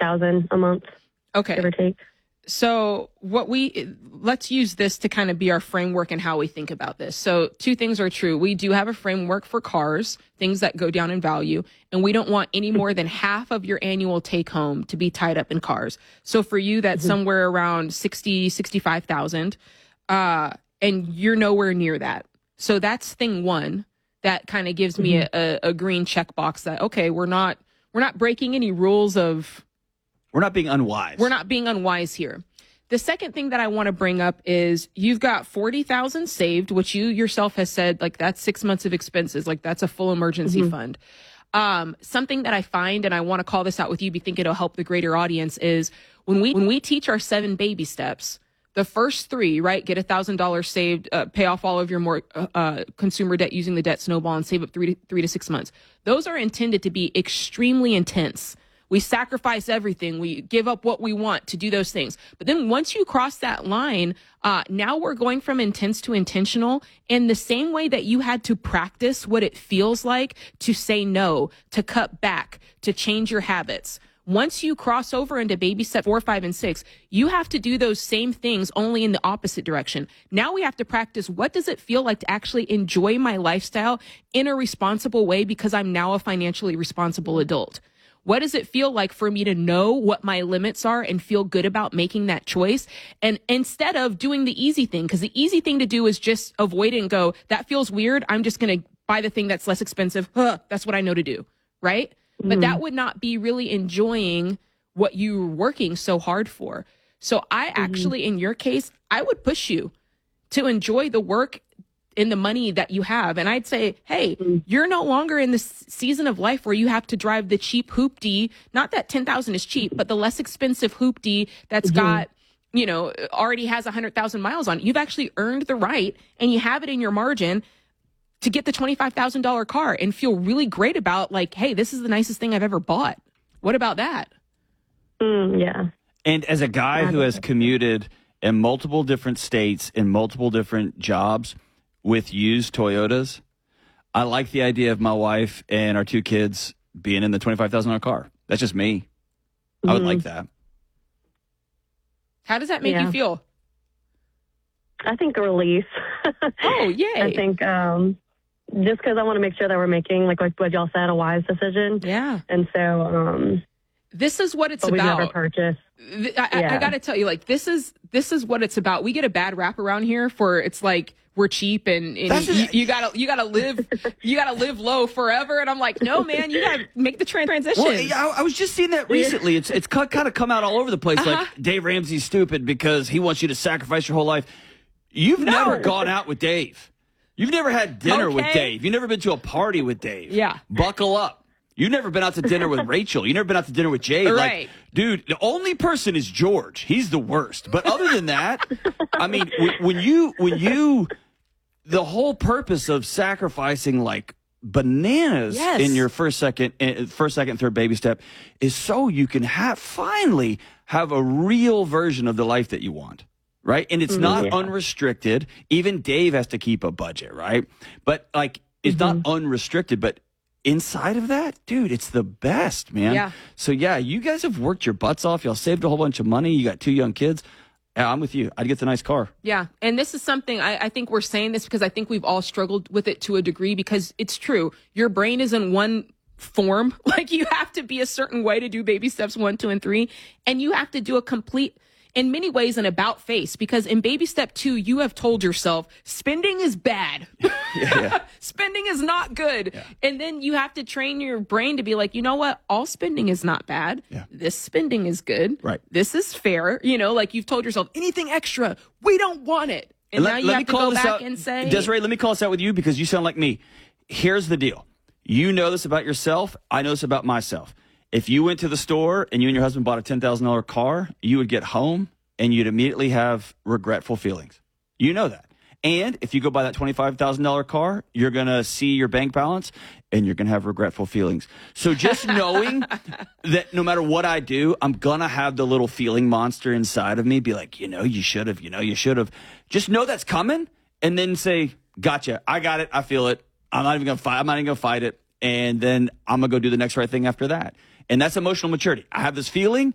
$8,000 a month, Okay. give or take. So let's use this to kind of be our framework and how we think about this. So two things are true. We do have a framework for cars, things that go down in value, and we don't want any more than half of your annual take home to be tied up in cars. So for you, that's somewhere around 65,000, and you're nowhere near that. So that's thing one that kind of gives me a green checkbox that, okay, we're not breaking any rules of, we're not being unwise. We're not being unwise here. The second thing that I want to bring up is you've got 40,000 saved, which you yourself has said, like, that's 6 months of expenses. Like, that's a full emergency fund. Something that I find, and I want to call this out with you, be think it'll help the greater audience, is when we teach our 7 baby steps, the first 3, right, get $1,000 saved, pay off all of your more consumer debt using the debt snowball, and save up 3 to 6 months. Those are intended to be extremely intense. We sacrifice everything. We give up what we want to do those things. But then once you cross that line, now we're going from intense to intentional in the same way that you had to practice what it feels like to say no, to cut back, to change your habits. Once you cross over into baby step 4, 5, and 6, you have to do those same things only in the opposite direction. Now we have to practice, what does it feel like to actually enjoy my lifestyle in a responsible way because I'm now a financially responsible adult? What does it feel like for me to know what my limits are and feel good about making that choice? And instead of doing the easy thing, because the easy thing to do is just avoid it and go, that feels weird, I'm just going to buy the thing that's less expensive. That's what I know to do, right? But that would not be really enjoying what you're working so hard for. So I actually, in your case, I would push you to enjoy the work in the money that you have. And I'd say, hey, you're no longer in this season of life where you have to drive the cheap hoopty. Not that 10,000 is cheap, but the less expensive hoopty that's got, already has 100,000 miles on it. You've actually earned the right, and you have it in your margin to get the $25,000 car and feel really great about, like, hey, this is the nicest thing I've ever bought. What about that? Yeah. And as a guy who has commuted in multiple different states, in multiple different jobs, with used Toyotas, I like the idea of my wife and our 2 kids being in the $25,000 car. That's just me. I would like that. How does that make you feel? I think a relief. Oh, yay. I think just because I want to make sure that we're making, like what y'all said, a wise decision. Yeah. And so this is what it's but about. We never purchased. I got to tell you, like, this is what it's about. We get a bad rap around here for, it's like, we're cheap and you gotta live low forever. And I'm like, no, man, you gotta make the transition. Well, I was just seeing that recently. It's kind of come out all over the place. Like, Dave Ramsey's stupid because he wants you to sacrifice your whole life. You've never gone out with Dave. You've never had dinner with Dave. You've never been to a party with Dave. Yeah. Buckle up. You've never been out to dinner with Rachel. You've never been out to dinner with Jade. Right. Like, dude, the only person is George. He's the worst. But other than that, I mean, when you, the whole purpose of sacrificing like bananas in your first, second, third baby step is so you can finally have a real version of the life that you want. Right. And it's not unrestricted. Even Dave has to keep a budget. Right. But like, it's not unrestricted, but inside of that, dude, it's the best, man. Yeah. So yeah, you guys have worked your butts off. Y'all saved a whole bunch of money. You got 2 young kids. Yeah, I'm with you. I'd get the nice car. Yeah. And this is something I think we're saying this because I think we've all struggled with it to a degree, because it's true. Your brain is in one form. Like, you have to be a certain way to do baby steps 1, 2, and 3. And you have to do a complete, in many ways, an about face, because in baby step 2, you have told yourself spending is bad. Spending is not good. Yeah. And then you have to train your brain to be like, you know what? All spending is not bad. Yeah. This spending is good. Right. This is fair. Like, you've told yourself anything extra, we don't want it. And now you have to go back and say, Desiree, let me call this out with you because you sound like me. Here's the deal. You know this about yourself. I know this about myself. If you went to the store and you and your husband bought a $10,000 car, you would get home and you'd immediately have regretful feelings. You know that. And if you go buy that $25,000 car, you're going to see your bank balance and you're going to have regretful feelings. So just knowing that no matter what I do, I'm going to have the little feeling monster inside of me be like, you should have, you should have. Just know that's coming and then say, gotcha, I got it, I feel it. I'm not even going to fight it. And then I'm going to go do the next right thing after that. And that's emotional maturity. I have this feeling.